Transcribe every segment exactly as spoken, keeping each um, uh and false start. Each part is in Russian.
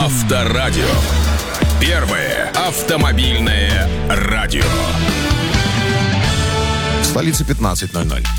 Авторадио. Первое автомобильное радио. В столице пятнадцать ноль ноль.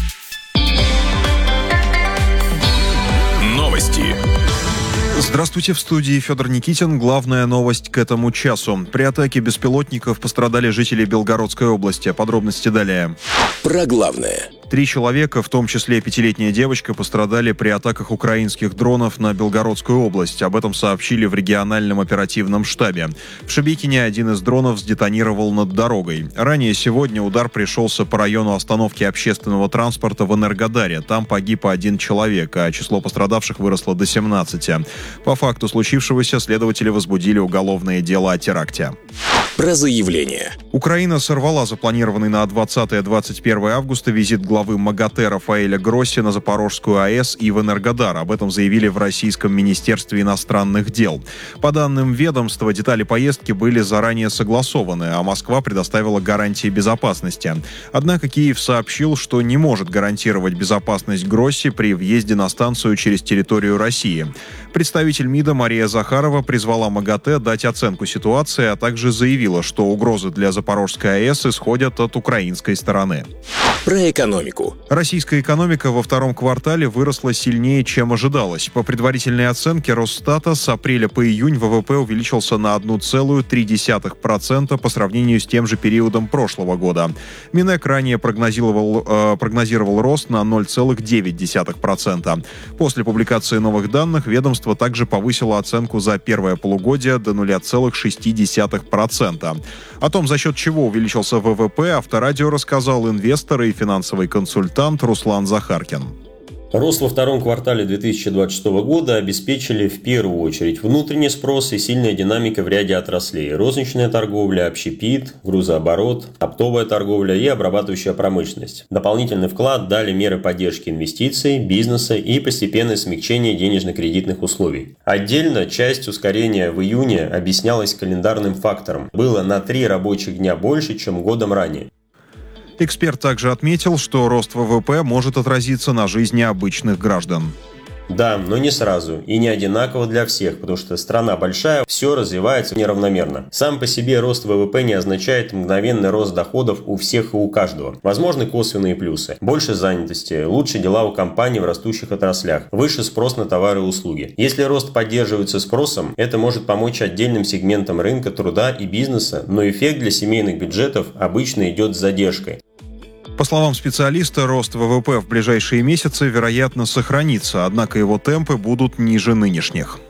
Новости. Здравствуйте, в студии Федор Никитин. Главная новость к этому часу. При атаке беспилотников пострадали жители Белгородской области. Подробности далее. Про главное. Три человека, в том числе пятилетняя девочка, пострадали при атаках украинских дронов на Белгородскую область. Об этом сообщили в региональном оперативном штабе. В Шебекине один из дронов сдетонировал над дорогой. Ранее сегодня удар пришелся по району остановки общественного транспорта в Энергодаре. Там погиб один человек, а число пострадавших выросло до семнадцати. По факту случившегося следователи возбудили уголовное дело о теракте. Про заявление. Украина сорвала запланированный на двадцатое — двадцать первое августа визит главы МАГАТЭ Рафаэля Гросси на Запорожскую АЭС и в Энергодар. Об этом заявили в Российском министерстве иностранных дел. По данным ведомства, детали поездки были заранее согласованы, а Москва предоставила гарантии безопасности. Однако Киев сообщил, что не может гарантировать безопасность Гросси при въезде на станцию через территорию России. Представитель МИДа Мария Захарова призвала МАГАТЭ дать оценку ситуации, а также заявила, что угрозы для Запорожской АЭС исходят от украинской стороны. Про экономику. Российская экономика во втором квартале выросла сильнее, чем ожидалось. По предварительной оценке Росстата, с апреля по июнь ВВП увеличился на одна целая три десятых процента по сравнению с тем же периодом прошлого года. Минэк ранее прогнозировал, э, прогнозировал рост на ноль целых девять десятых процента. После публикации новых данных ведомство также повысило оценку за первое полугодие до ноль целых шесть десятых процента. О том, за счет чего увеличился ВВП, Авторадио рассказал инвестор и финансовый консультант Руслан Захаркин. Рост во втором квартале две тысячи двадцать шестого года обеспечили в первую очередь внутренний спрос и сильная динамика в ряде отраслей: розничная торговля, общепит, грузооборот, оптовая торговля и обрабатывающая промышленность. Дополнительный вклад дали меры поддержки инвестиций, бизнеса и постепенное смягчение денежно-кредитных условий. Отдельно часть ускорения в июне объяснялась календарным фактором. Было на три рабочих дня больше, чем годом ранее. Эксперт также отметил, что рост ВВП может отразиться на жизни обычных граждан. Да, но не сразу и не одинаково для всех, потому что страна большая, все развивается неравномерно. Сам по себе рост ВВП не означает мгновенный рост доходов у всех и у каждого. Возможны косвенные плюсы: больше занятости, лучше дела у компаний в растущих отраслях, выше спрос на товары и услуги. Если рост поддерживается спросом, это может помочь отдельным сегментам рынка труда и бизнеса, но эффект для семейных бюджетов обычно идет с задержкой. По словам специалиста, рост ВВП в ближайшие месяцы, вероятно, сохранится, однако его темпы будут ниже нынешних.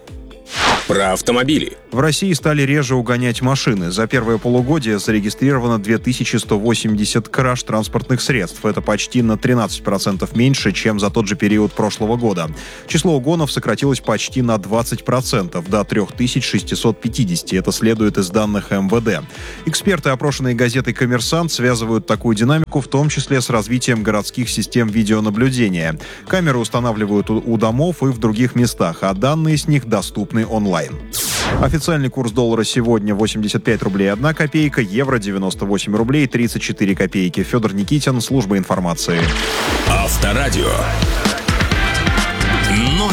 Про автомобили. В России стали реже угонять машины. За первое полугодие зарегистрировано две тысячи сто восемьдесят краж транспортных средств. Это почти на тринадцать процентов меньше, чем за тот же период прошлого года. Число угонов сократилось почти на двадцать процентов, до три тысячи шестьсот пятьдесят. Это следует из данных эм вэ дэ. Эксперты, опрошенные газетой «Коммерсант», связывают такую динамику в том числе с развитием городских систем видеонаблюдения. Камеры устанавливают у домов и в других местах, а данные с них доступны онлайн. Официальный курс доллара сегодня восемьдесят пять рублей одна копейка, евро девяносто восемь рублей тридцать четыре копейки. Федор Никитин, служба информации. Авторадио.